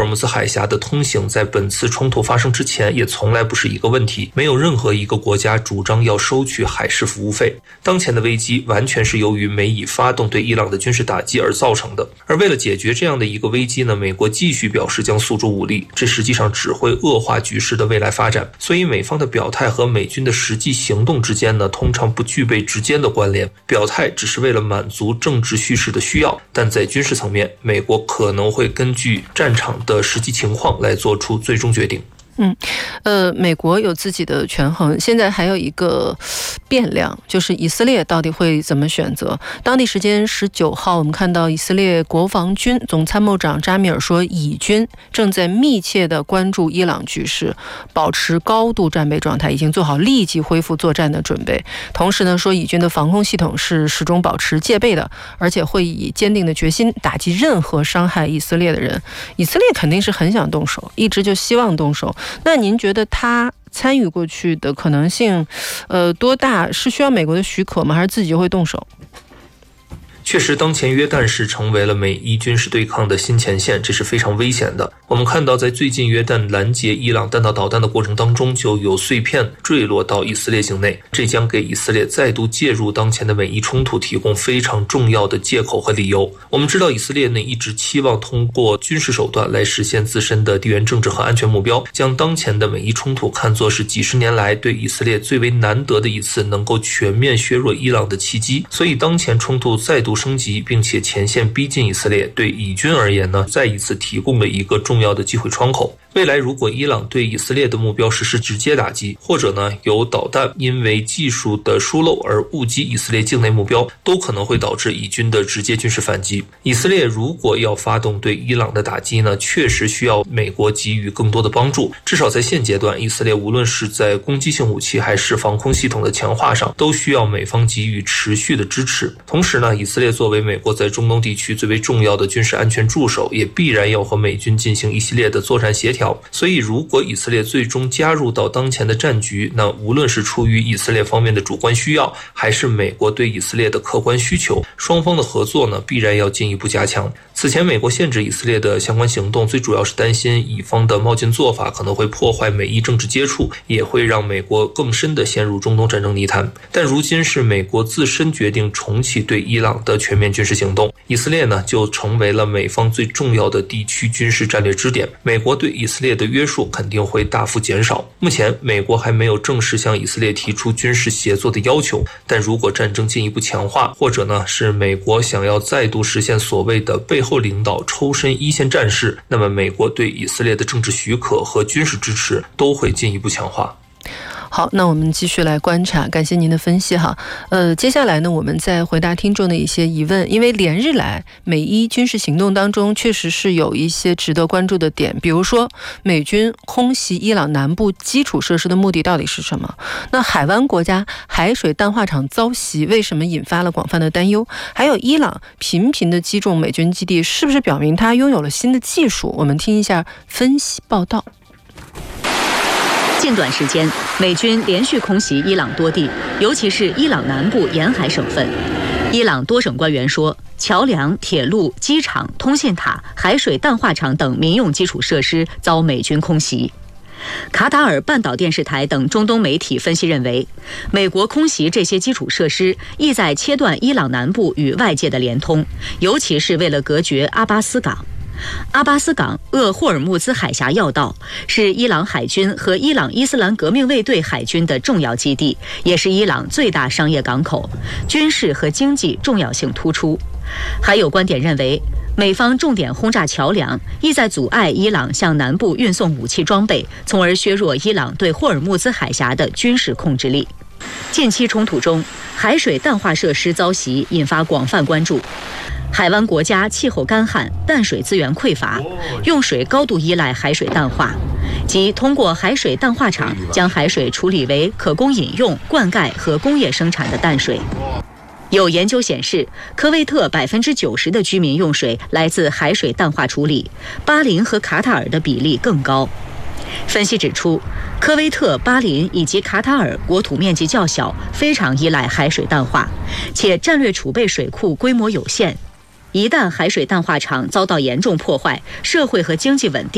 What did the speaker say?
木兹海峡的通行在本次冲突发生之前也从来不是一个问题，没有任何一个国家主张要收取海事服务费。当前的危机完全是由于美以发动对伊朗的军事打击而造成的，而为了解决这样的一个危机呢，美国继续表示将诉诸武力，这实际上只会恶化局势的未来发展。所以美方的表态和美军的实际行动之间呢，通常不具备直接的关联，表态只是为了满足政治叙事的需要，但在军事层面，美国可能会根据战场的实际情况来做出最终决定。 美国有自己的权衡，现在还有一个变量，就是以色列到底会怎么选择。当地时间19号，我们看到以色列国防军总参谋长扎米尔说，以军正在密切地关注伊朗局势，保持高度战备状态，已经做好立即恢复作战的准备。同时呢，说以军的防空系统是始终保持戒备的，而且会以坚定的决心打击任何伤害以色列的人。以色列肯定是很想动手，一直就希望动手。那您觉得他参与过去的可能性多大？是需要美国的许可吗？还是自己就会动手？ 确实，当前约旦市成为了美伊军事对抗的新前线，这是非常危险的。我们看到，在最近约旦拦截伊朗弹道导弹的过程当中，就有碎片坠落到以色列境内，这将给以色列再度介入当前的美伊冲突提供非常重要的借口和理由。我们知道，以色列呢一直期望通过军事手段来实现自身的地缘政治和安全目标，将当前的美伊冲突看作是几十年来对以色列最为难得的一次能够全面削弱伊朗的契机。所以，当前冲突再度升级，并且前线逼近以色列，对以军而言呢，再一次提供了一个重要的机会窗口。未来如果伊朗对以色列的目标实施直接打击，或者呢有导弹因为技术的疏漏而误击以色列境内目标，都可能会导致以军的直接军事反击。以色列如果要发动对伊朗的打击呢，确实需要美国给予更多的帮助。至少在现阶段，以色列无论是在攻击性武器还是防空系统的强化上，都需要美方给予持续的支持。同时呢，以色列作为美国在中东地区最为重要的军事安全助手，也必然要和美军进行一系列的作战协调。所以如果以色列最终加入到当前的战局，那无论是出于以色列方面的主观需要，还是美国对以色列的客观需求，双方的合作呢必然要进一步加强。此前美国限制以色列的相关行动，最主要是担心以方的冒进做法可能会破坏美伊政治接触，也会让美国更深地陷入中东战争泥潭。但如今是美国自身决定重启对伊朗的全面军事行动，以色列呢就成为了美方最重要的地区军事战略支点，美国对以色列的约束肯定会大幅减少。目前美国还没有正式向以色列提出军事协作的要求，但如果战争进一步强化，或者呢是美国想要再度实现所谓的背后领导抽身一线战事，那么美国对以色列的政治许可和军事支持都会进一步强化。 好，那我们继续来观察，感谢您的分析哈。接下来呢，我们再回答听众的一些疑问。因为连日来美伊军事行动当中，确实是有一些值得关注的点，比如说美军空袭伊朗南部基础设施的目的到底是什么？那海湾国家海水淡化厂遭袭，为什么引发了广泛的担忧？还有伊朗频频的击中美军基地，是不是表明它拥有了新的技术？我们听一下分析报道。 近段时间，美军连续空袭伊朗多地，尤其是伊朗南部沿海省份。伊朗多省官员说，桥梁、铁路、机场、通信塔、海水淡化厂等民用基础设施遭美军空袭。卡塔尔半岛电视台等中东媒体分析认为，美国空袭这些基础设施，意在切断伊朗南部与外界的联通，尤其是为了隔绝阿巴斯港。阿巴斯港鄂霍尔木兹海峡要道，是伊朗海军和伊朗伊斯兰革命卫队海军的重要基地，也是伊朗最大商业港口，军事和经济重要性突出。还有观点认为，美方重点轰炸桥梁，意在阻碍伊朗向南部运送武器装备，从而削弱伊朗对霍尔木兹海峡的军事控制力。近期冲突中，海水淡化设施遭袭，引发广泛关注。海湾国家气候干旱，淡水资源匮乏，用水高度依赖海水淡化，即通过海水淡化厂将海水处理为可供饮用、灌溉和工业生产的淡水。有研究显示，科威特90%的居民用水来自海水淡化处理，巴林和卡塔尔的比例更高。分析指出，科威特、巴林以及卡塔尔国土面积较小，非常依赖海水淡化，且战略储备水库规模有限。一旦海水淡化厂遭到严重破坏，社会和经济稳定